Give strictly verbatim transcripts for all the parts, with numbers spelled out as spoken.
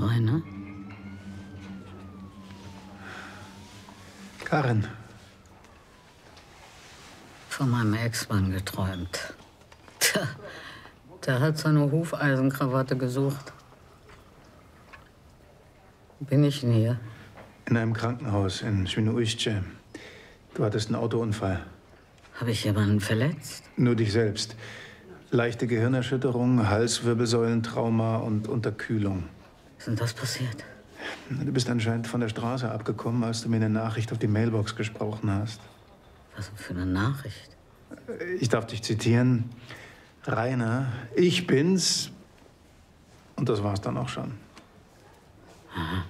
Rainer? Karin. Von meinem Ex-Mann geträumt. Tja, der hat seine Hufeisenkrawatte gesucht. Wo bin ich denn hier? In einem Krankenhaus in Świnoujście. Du hattest einen Autounfall. Habe ich jemanden verletzt? Nur dich selbst. Leichte Gehirnerschütterung, Halswirbelsäulentrauma und Unterkühlung. Was ist denn das passiert? Du bist anscheinend von der Straße abgekommen, als du mir eine Nachricht auf die Mailbox gesprochen hast. Was für eine Nachricht? Ich darf dich zitieren. Rainer, ich bin's. Und das war's dann auch schon. Aha.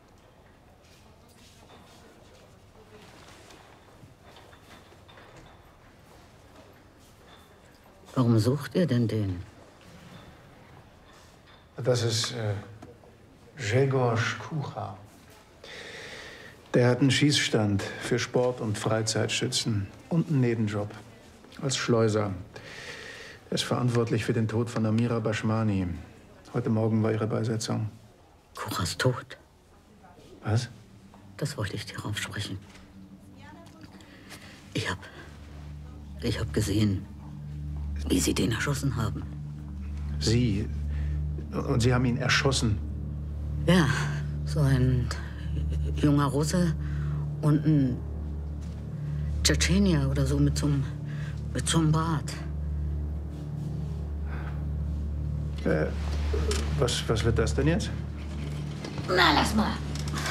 Warum sucht ihr denn den? Das ist äh, Grzegorz Kucha. Der hat einen Schießstand für Sport- und Freizeitschützen und einen Nebenjob als Schleuser. Er ist verantwortlich für den Tod von Amira Bashmani. Heute Morgen war ihre Beisetzung. Kuchas tot. Was? Das wollte ich dir aufsprechen. Ich hab... Ich hab gesehen, wie sie den erschossen haben. Sie? Und Sie haben ihn erschossen? Ja, so ein junger Russe und ein Tschetschenier oder so mit so einem, mit so einem Bart. Äh, was, was wird das denn jetzt? Na, lass mal.